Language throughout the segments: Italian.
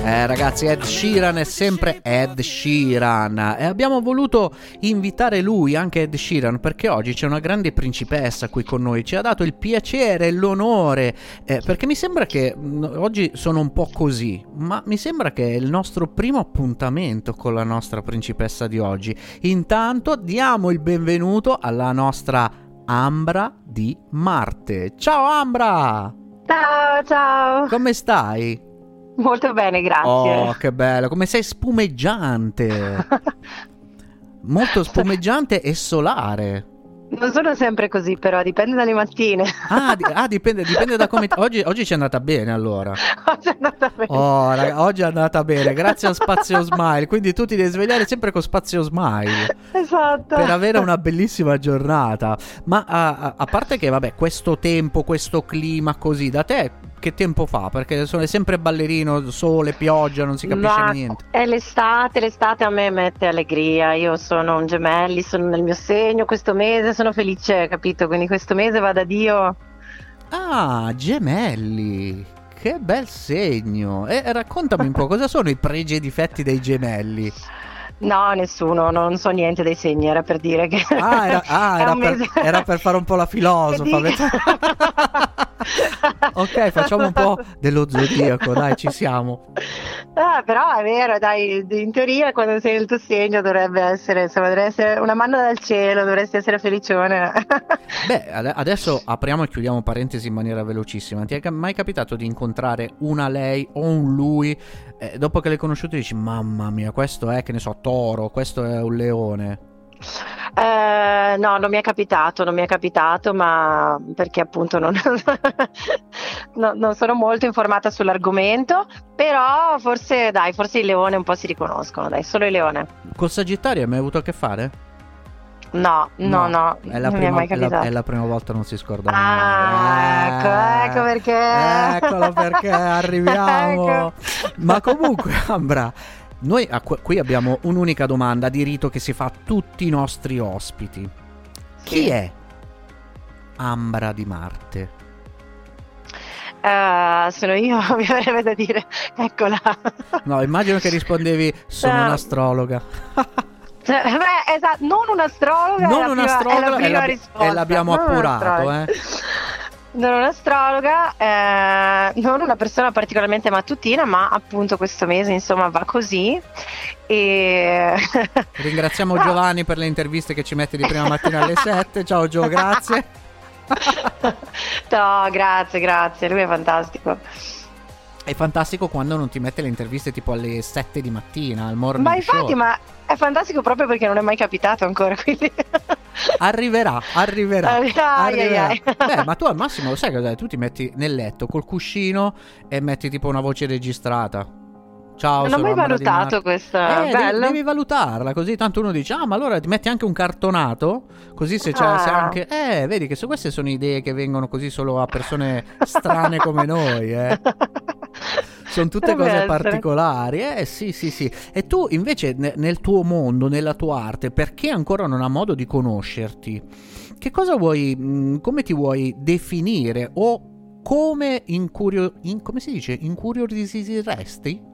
Ragazzi, Ed Sheeran è sempre Ed Sheeran e abbiamo voluto invitare lui, anche Ed Sheeran, perché oggi c'è una grande principessa qui con noi. Ci ha dato il piacere e l'onore, perché mi sembra che oggi sono un po' così, ma mi sembra che è il nostro primo appuntamento con la nostra principessa di oggi. Intanto diamo il benvenuto alla nostra Ambra di Marte. Ciao Ambra! Ciao! Come stai? Molto bene, grazie. Oh, che bello, come sei spumeggiante. Molto spumeggiante e solare. Non sono sempre così, però dipende dalle mattine. Dipende da come oggi ci è andata bene, allora. Oggi è andata bene. Oh, oggi è andata bene, grazie a Spazio Smile. Quindi tu ti devi svegliare sempre con Spazio Smile. Esatto. Per avere una bellissima giornata. Ma a parte che, vabbè, questo tempo, questo clima così, da te che tempo fa? Perché è sempre ballerino, sole, pioggia, non si capisce niente. È l'estate a me mette allegria. Io sono un gemelli, sono nel mio segno questo mese, sono felice, capito? Quindi questo mese va da Dio. Ah, gemelli, che bel segno. E raccontami un po', cosa sono i pregi e difetti dei gemelli? No, nessuno, non so niente dei segni, era per dire che era per fare un po' la filosofa. Ok, facciamo un po' dello zodiaco, dai, ci siamo. Però è vero, dai, in teoria quando sei nel tuo segno dovrebbe essere una mano dal cielo, dovresti essere felicione. Beh, adesso apriamo e chiudiamo parentesi in maniera velocissima. Ti è mai capitato di incontrare una lei o un lui, dopo che l'hai conosciuto dici mamma mia, questo è, che ne so, toro, questo è un leone? No, non mi è capitato, ma perché appunto non sono molto informata sull'argomento, però forse i leoni un po' si riconoscono, dai, solo il leone. Col Sagittario hai mai avuto a che fare? No, non mi è mai capitato. È la prima volta, non si scorda mai. Ecco perché. Eccolo perché arriviamo. Ecco. Ma comunque, Ambra, noi qui abbiamo un'unica domanda di rito che si fa a tutti i nostri ospiti. Sì. Chi è Ambra di Marte? Sono io, mi avrebbe da dire, eccola. No, immagino che rispondevi sono un'astrologa. Esatto, non un'astrologa. È la prima risposta. E l'abbiamo appurato, Non un'astrologa, non una persona particolarmente mattutina, ma appunto questo mese insomma va così. E ringraziamo Giovanni per le interviste che ci mette di prima mattina alle 7. Ciao Gio, grazie. No, grazie, lui è fantastico. È fantastico quando non ti mette le interviste tipo alle 7 di mattina al morning ma infatti, show. Ma è fantastico proprio perché non è mai capitato ancora, quindi arriverà. Ai. Beh, ma tu al massimo lo sai cosa? Tu ti metti nel letto col cuscino e metti tipo una voce registrata. Ciao, non ho mai valutato questa. Devi valutarla, così tanto uno dice ma allora ti metti anche un cartonato, così se c'è anche vedi che queste sono idee che vengono così solo a persone strane come noi, Sono tutte cose particolari, sì. E tu invece nel tuo mondo, nella tua arte, perché ancora non ha modo di conoscerti? Che cosa vuoi, come ti vuoi definire o come come si dice? Incuriosiresti?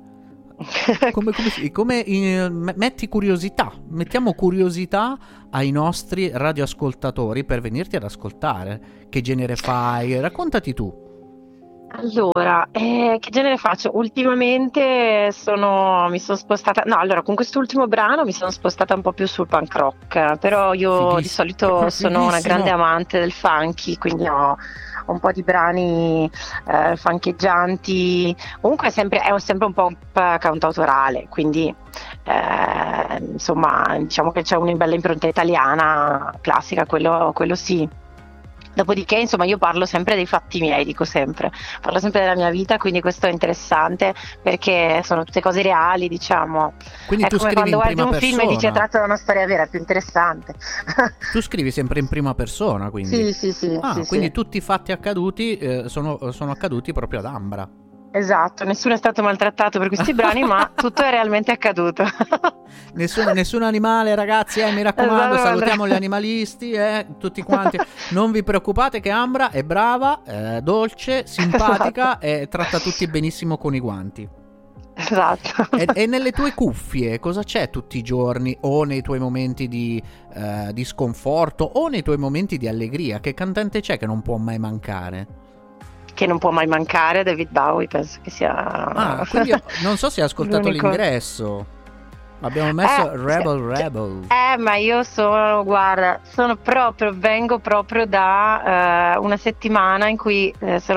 Metti curiosità, mettiamo curiosità ai nostri radioascoltatori per venirti ad ascoltare. Che genere fai? Raccontati tu. Allora, che genere faccio? Ultimamente mi sono spostata. No, allora, con quest'ultimo brano mi sono spostata un po' più sul punk rock. Però io di solito sono una grande amante del funky, quindi ho un po' di brani funcheggianti. Comunque è sempre un po' cantautorale, quindi insomma, diciamo che c'è una bella impronta italiana classica, quello sì. Dopodiché, insomma, io parlo sempre dei fatti miei, parlo sempre della mia vita, quindi questo è interessante perché sono tutte cose reali, diciamo. Quindi tu scrivi quando in prima guardi un persona. film e dici è tratto da una storia vera, è più interessante. Tu scrivi sempre in prima persona, quindi? Sì. Quindi sì. tutti i fatti accaduti sono accaduti proprio ad Ambra. Esatto, nessuno è stato maltrattato per questi brani, ma tutto è realmente accaduto. Nessun animale, ragazzi, mi raccomando, Esatto. salutiamo gli animalisti, tutti quanti. Non vi preoccupate che Ambra è brava, dolce, simpatica e tratta tutti benissimo con i guanti. Esatto. E nelle tue cuffie cosa c'è tutti i giorni, o nei tuoi momenti di sconforto, o nei tuoi momenti di allegria? Che cantante c'è che non può mai mancare? Che non può mai mancare David Bowie, penso che sia... Ah, quindi non so se hai ascoltato l'unico. l'ingresso. Abbiamo messo Rebel. Ma io vengo proprio da una settimana in cui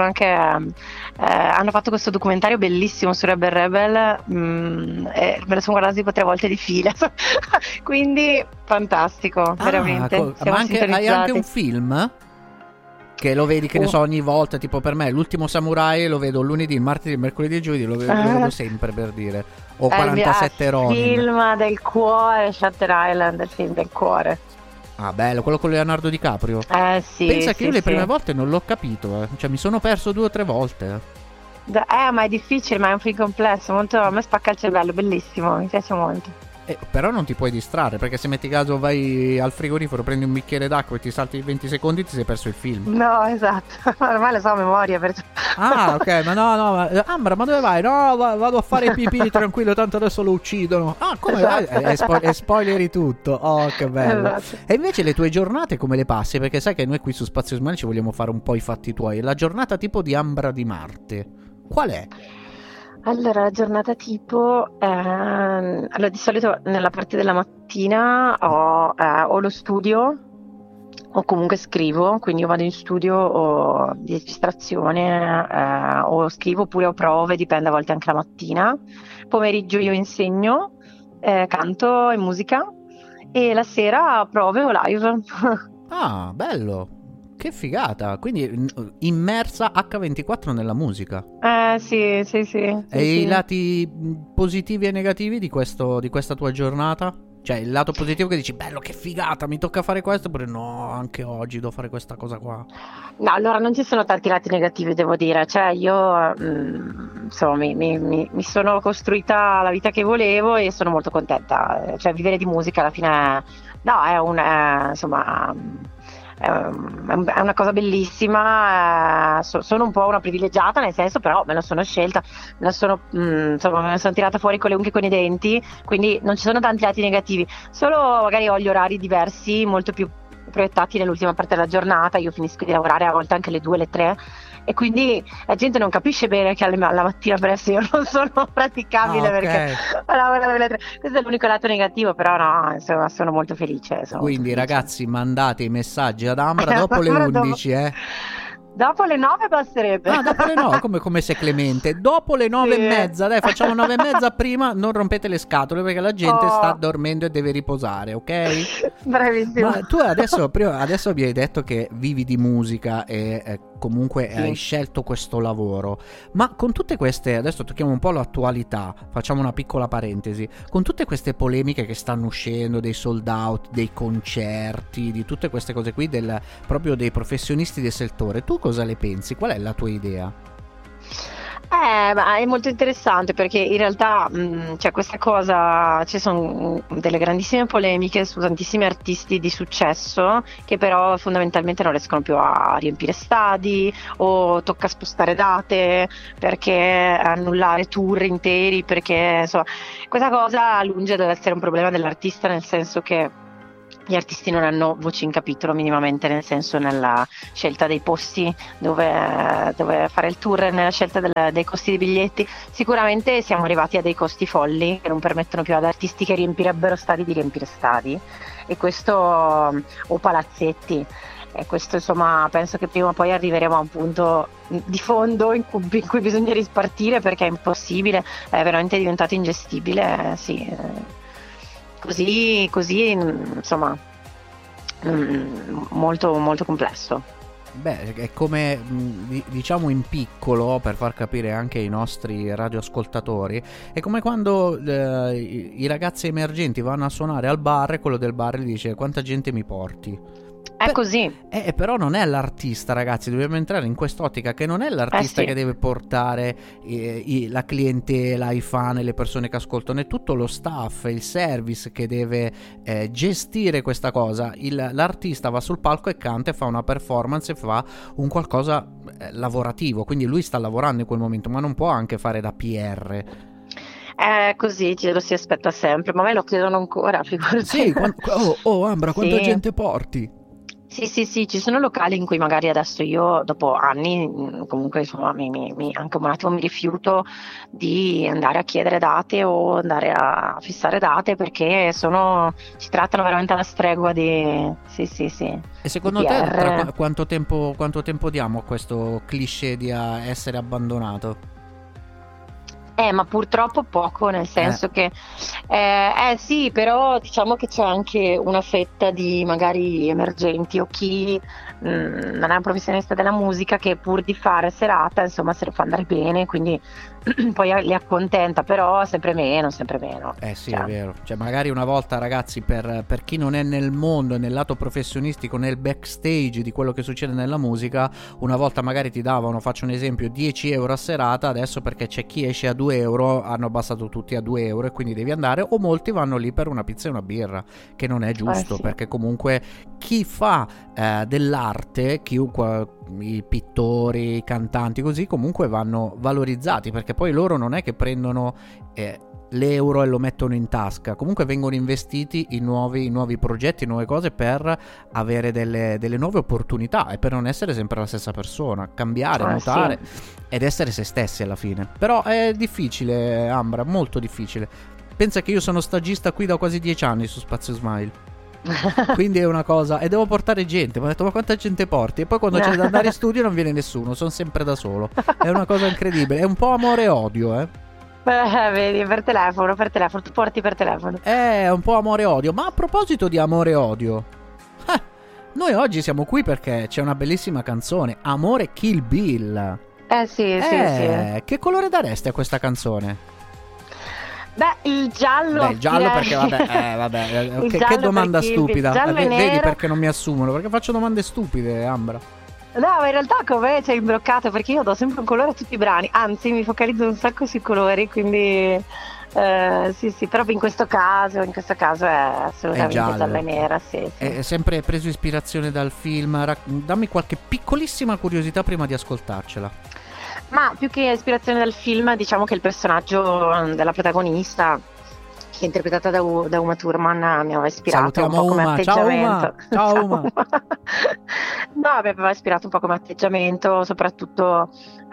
hanno fatto questo documentario bellissimo su Rebel, e me lo sono guardato tipo 3 volte di fila. Quindi fantastico, veramente. Ma hai anche un film? Che lo vedi, che ne so, ogni volta, tipo per me l'ultimo Samurai lo vedo lunedì, il martedì, il mercoledì e il giovedì, lo vedo sempre, per dire. O 47 Ronin. Il film del cuore, Shutter Island, il film del cuore. Ah, bello, quello con Leonardo DiCaprio. Sì. Pensa che io le prime volte non l'ho capito, cioè mi sono perso 2 o 3 volte. Ma è difficile, ma è un film complesso, molto, a me spacca il cervello, bellissimo, mi piace molto. Però non ti puoi distrarre, perché se metti caso vai al frigorifero, prendi un bicchiere d'acqua e ti salti 20 secondi, ti sei perso il film. No, esatto, ormai lo so a memoria. Ah, ok, ma no, Ambra, ma dove vai? No, vado a fare pipì, tranquillo, tanto adesso lo uccidono. Ah, come esatto. vai? Spoileri tutto. Oh, che bello. Esatto. E invece le tue giornate come le passi? Perché sai che noi qui su Spazio Smile ci vogliamo fare un po' i fatti tuoi. La giornata tipo di Ambra di Marte, qual è? Allora, la giornata tipo, allora di solito nella parte della mattina ho lo studio o comunque scrivo, quindi io vado in studio o di registrazione, o scrivo oppure ho prove, dipende a volte anche la mattina. Pomeriggio io insegno, canto e musica, e la sera prove o live. Ah, bello. Che figata, quindi immersa H24 nella musica. Sì. E i lati positivi e negativi di questa tua giornata? Cioè il lato positivo che dici, bello, che figata, mi tocca fare questo, oppure no, anche oggi devo fare questa cosa qua. No, allora non ci sono tanti lati negativi, devo dire. Cioè io insomma mi sono costruita la vita che volevo e sono molto contenta. Cioè vivere di musica alla fine insomma è una cosa bellissima. Sono un po' una privilegiata, nel senso, però me la sono scelta, me la sono tirata fuori con le unghie e con i denti, quindi non ci sono tanti lati negativi, solo magari ho gli orari diversi, molto più proiettati nell'ultima parte della giornata. Io finisco di lavorare a volte anche alle 2, alle 3, e quindi la gente non capisce bene che alla mattina presto io non sono praticabile, perché lavoro alle 3. Questo è l'unico lato negativo, però no, insomma, sono molto felice. Quindi ragazzi, mandate i messaggi ad Ambra dopo le 11, Dopo le 9 basterebbe. Ah, dopo le 9, come sei clemente. Dopo le 9 e mezza, dai, facciamo 9 e mezza. Prima non rompete le scatole, perché la gente sta dormendo e deve riposare, ok? Bravissimo. Ma tu adesso mi hai detto che vivi di musica e comunque hai scelto questo lavoro, ma con tutte queste, adesso tocchiamo un po' l'attualità, facciamo una piccola parentesi, con tutte queste polemiche che stanno uscendo, dei sold out, dei concerti, di tutte queste cose qui, proprio dei professionisti del settore, tu cosa ne pensi? Qual è la tua idea? Ma è molto interessante, perché in realtà c'è questa cosa, ci sono delle grandissime polemiche su tantissimi artisti di successo che però fondamentalmente non riescono più a riempire stadi, o tocca spostare date, perché annullare tour interi, perché insomma questa cosa lunge dall'essere un problema dell'artista, nel senso che gli artisti non hanno voce in capitolo minimamente, nel senso, nella scelta dei posti dove fare il tour, nella scelta dei costi dei biglietti. Sicuramente siamo arrivati a dei costi folli che non permettono più ad artisti che riempirebbero stadi di riempire stadi, e questo, o palazzetti, e questo insomma penso che prima o poi arriveremo a un punto di fondo in cui bisogna rispartire, perché è impossibile, è veramente diventato ingestibile, Così insomma, molto molto complesso. Beh, è come, diciamo in piccolo, per far capire anche ai nostri radioascoltatori, è come quando i ragazzi emergenti vanno a suonare al bar e quello del bar gli dice: quanta gente mi porti? È così. Però non è l'artista, ragazzi, dobbiamo entrare in quest'ottica, che non è l'artista che deve portare la clientela, i fan e le persone che ascoltano, è tutto lo staff, il service che deve gestire questa cosa. L'artista va sul palco e canta e fa una performance e fa un qualcosa lavorativo, quindi lui sta lavorando in quel momento, ma non può anche fare da PR. Così lo si aspetta sempre, ma a me lo chiedono ancora, figurati. Sì, Ambra, quanta Sì. gente porti? Sì, ci sono locali in cui magari adesso io dopo anni comunque insomma anche un attimo mi rifiuto di andare a chiedere date o andare a fissare date perché ci trattano veramente alla stregua di sì, E secondo di te PR. quanto tempo diamo a questo cliché di essere abbandonato? Ma purtroppo poco, nel Eh, senso che sì, però diciamo che c'è anche una fetta di magari emergenti o chi non è un professionista della musica che pur di fare serata, insomma, se lo fa andare bene, quindi poi li accontenta, però sempre meno, sempre meno. sì, è Cioè, vero. Cioè, magari una volta, ragazzi, per chi non è nel mondo, nel lato professionistico, nel backstage di quello che succede nella musica, una volta magari ti davano, faccio un esempio, 10 euro a serata, adesso perché c'è chi esce a 2 euro, hanno abbassato tutti a 2 euro e quindi devi andare, o molti vanno lì per una pizza e una birra, che non è giusto, sì. perché comunque chi fa dell'arte, i pittori, i cantanti, così comunque vanno valorizzati, perché poi loro non è che prendono l'euro e lo mettono in tasca, comunque vengono investiti in nuovi progetti, nuove cose per avere delle nuove opportunità e per non essere sempre la stessa persona, cambiare, mutare ed essere se stessi alla fine. Però è difficile, Ambra, molto difficile. Pensa che io sono stagista qui da quasi 10 anni su Spazio Smile. Quindi è una cosa, e devo portare gente. Mi ho detto, ma quanta gente porti? E poi quando c'è da andare in studio non viene nessuno, sono sempre da solo. È una cosa incredibile, è un po' amore e odio, Vedi, per telefono, tu porti per telefono. È un po' amore e odio. Ma a proposito di amore e odio, noi oggi siamo qui perché c'è una bellissima canzone, Amore Kill Bill. Sì. Che colore daresti a questa canzone? Beh, il giallo. Beh, il giallo direi. perché Il che giallo domanda perché stupida. il giallo e Vedi nero. perché non mi assumono? Perché faccio domande stupide, Ambra. No, ma in realtà con me c'è imbroccato perché io do sempre un colore a tutti i brani, anzi mi focalizzo un sacco sui colori, quindi sì, però in questo caso è assolutamente gialla e nera, sì. È sempre preso ispirazione dal film. Dammi qualche piccolissima curiosità prima di ascoltarcela. Ma più che ispirazione dal film, diciamo che il personaggio della protagonista, che è interpretata da Uma Thurman, mi aveva ispirato Salutiamo un po' come Uma. atteggiamento. Ciao Uma. No, mi aveva ispirato un po' come atteggiamento, soprattutto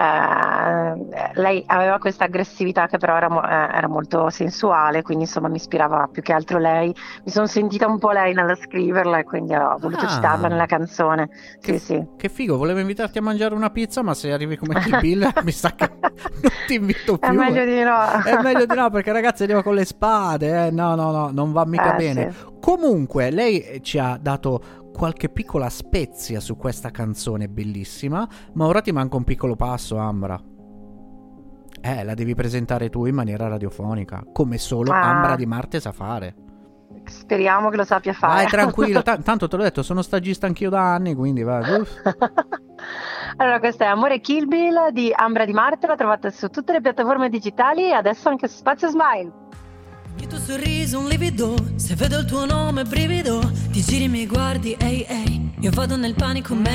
lei aveva questa aggressività che però era molto sensuale, quindi insomma mi ispirava più che altro lei. Mi sono sentita un po' lei nello scriverla e quindi ho voluto citarla nella canzone. Sì. Che figo, volevo invitarti a mangiare una pizza, ma se arrivi come Kill Bill mi sa che non ti invito più. È meglio di no. È meglio di no, perché ragazzi arriva con le spade, No, non va mica bene. Sì. Comunque, lei ci ha dato qualche piccola spezia su questa canzone bellissima, ma ora ti manca un piccolo passo, Ambra. La devi presentare tu in maniera radiofonica, come solo Ambra Di Marte sa fare. Speriamo che lo sappia fare. Vai tranquillo, tanto te l'ho detto, sono stagista anch'io da anni, quindi vai. Allora, questa è Amore Kill Bill di Ambra Di Marte, la trovate su tutte le piattaforme digitali e adesso anche su Spazio Smile. Il tuo sorriso un livido, se vedo il tuo nome brivido, ti giri e mi guardi, ehi, io vado nel panico.